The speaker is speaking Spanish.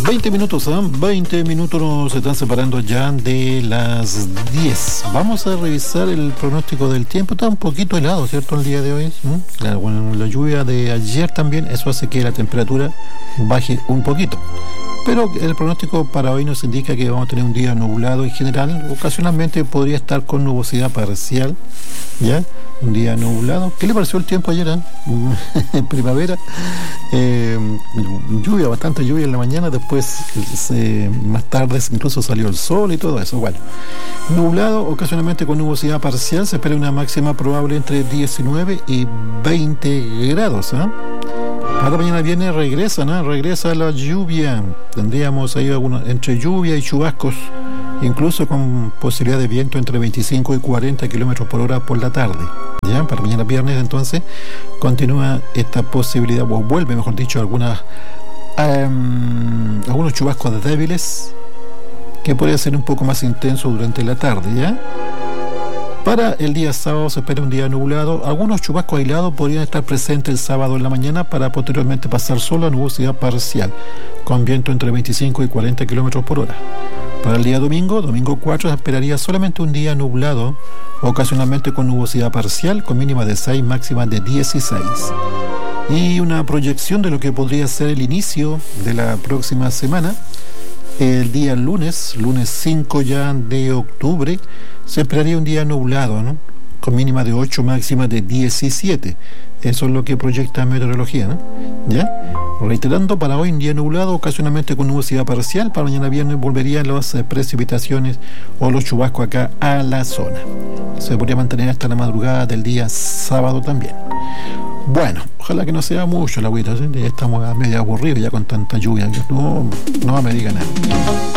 20 minutos, 20 minutos nos están separando ya de las 10. Vamos a revisar el pronóstico del tiempo. Está un poquito helado, ¿cierto? El día de hoy. Claro, bueno, la lluvia de ayer también, eso hace que la temperatura baje un poquito. Pero el pronóstico para hoy nos indica que vamos a tener un día nublado en general. Ocasionalmente podría estar con nubosidad parcial, ¿ya? Un día nublado. ¿Qué le pareció el tiempo ayer? En primavera. Lluvia, bastante lluvia en la mañana. Después, más tarde, incluso salió el sol y todo eso. Bueno, nublado, ocasionalmente con nubosidad parcial. Se espera una máxima probable entre 19 y 20 grados. Ahora mañana viernes regresa la lluvia. Tendríamos ahí entre lluvia y chubascos, incluso con posibilidad de viento entre 25 y 40 kilómetros por hora por la tarde. Ya, para mañana viernes entonces continúa esta posibilidad, o vuelve, mejor dicho, algunos chubascos débiles que podría ser un poco más intenso durante la tarde, ¿ya? Para el día sábado se espera un día nublado. Algunos chubascos aislados podrían estar presentes el sábado en la mañana para posteriormente pasar solo a nubosidad parcial, con viento entre 25 y 40 kilómetros por hora. Para el día domingo 4, se esperaría solamente un día nublado, ocasionalmente con nubosidad parcial, con mínima de 6, máxima de 16. Y una proyección de lo que podría ser el inicio de la próxima semana. El día lunes 5 ya de octubre, se esperaría un día nublado, ¿no? Con mínima de 8, máxima de 17. Eso es lo que proyecta meteorología, ¿no? ¿Ya? Reiterando, para hoy un día nublado, ocasionalmente con nubosidad parcial. Para mañana viernes volverían las precipitaciones o los chubascos acá a la zona. Se podría mantener hasta la madrugada del día sábado también. Bueno, ojalá que no sea mucho la agüita, ¿sí? Ya estamos a medio aburridos ya con tanta lluvia. No me digan nada.